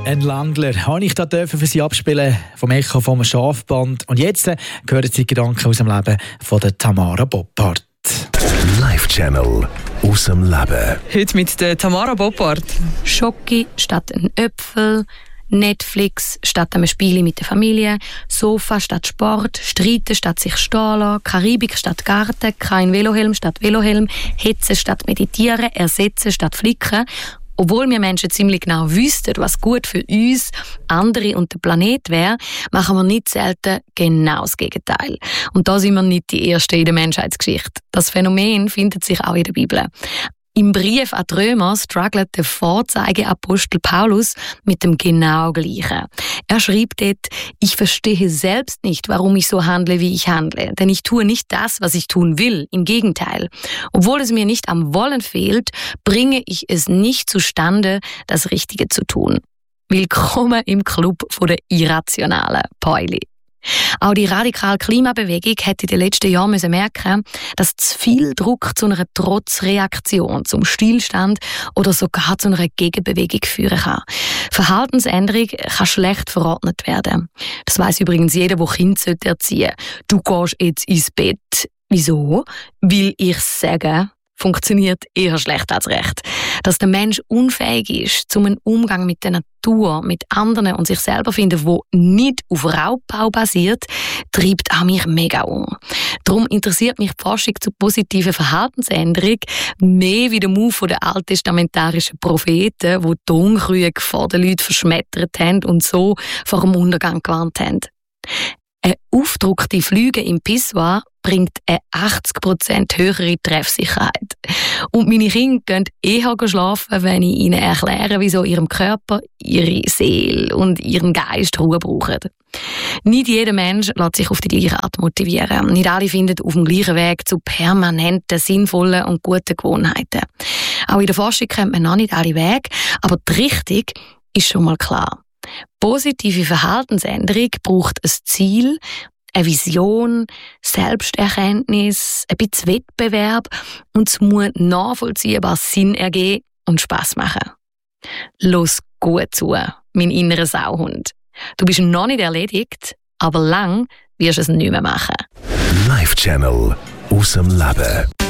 Ein Langler habe ich da für Sie abspielen vom Echo vom Schafband. Und jetzt hören Sie Gedanken aus dem Leben von der Tamara Boppard. Live-Channel aus dem Leben. Heute mit der Tamara Boppard. Schoki statt ein Äpfel, Netflix statt einem Spiel mit der Familie, Sofa statt Sport, Streiten statt sich stehen lassen, Karibik statt Garten, kein Velohelm statt Velohelm, Hetzen statt Meditieren, Ersetzen statt Flicken. Obwohl wir Menschen ziemlich genau wüssten, was gut für uns, andere und den Planet wäre, machen wir nicht selten genau das Gegenteil. Und da sind wir nicht die Ersten in der Menschheitsgeschichte. Das Phänomen findet sich auch in der Bibel. Im Brief an die Römer struggelt der Vorzeigeapostel Paulus mit dem genau Gleichen. Er schreibt dort: Ich verstehe selbst nicht, warum ich so handle, wie ich handle. Denn ich tue nicht das, was ich tun will. Im Gegenteil. Obwohl es mir nicht am Wollen fehlt, bringe ich es nicht zustande, das Richtige zu tun. Willkommen im Club der irrationalen Päuli. Auch die radikale Klimabewegung hätte in den letzten Jahren merken, dass zu viel Druck zu einer Trotzreaktion, zum Stillstand oder sogar zu einer Gegenbewegung führen kann. Verhaltensänderung kann schlecht verordnet werden. Das weiss übrigens jeder, der Kinder erziehen sollte. Du gehst jetzt ins Bett. Wieso? Weil ich sage, funktioniert eher schlecht als recht. Dass der Mensch unfähig ist, zum Umgang mit der Natur, mit anderen und sich selber finden, wo nicht auf Raubbau basiert, treibt auch mich mega um. Darum interessiert mich die Forschung zur positiven Verhaltensänderung mehr wie der Move der alttestamentarischen Propheten, die die Unkriege vor den Leuten verschmettert haben und so vor dem Untergang gewarnt haben. Ein aufgedruckte Flüge im Pissoir bringt eine 80% höhere Treffsicherheit. Und meine Kinder gehen eher schlafen, wenn ich ihnen erkläre, wieso ihrem Körper, ihre Seele und ihren Geist Ruhe brauchen. Nicht jeder Mensch lässt sich auf die gleiche Art motivieren. Nicht alle finden auf dem gleichen Weg zu permanenten, sinnvollen und guten Gewohnheiten. Auch in der Forschung kennt man noch nicht alle Wege, aber die Richtung ist schon mal klar. Positive Verhaltensänderung braucht ein Ziel, eine Vision, Selbsterkenntnis, ein bisschen Wettbewerb und es muss nachvollziehbar Sinn ergeben und Spass machen. Los gut zu, mein innerer Sauhund. Du bist noch nicht erledigt, aber lang wirst du es nicht mehr machen. Live-Channel aus dem Leben.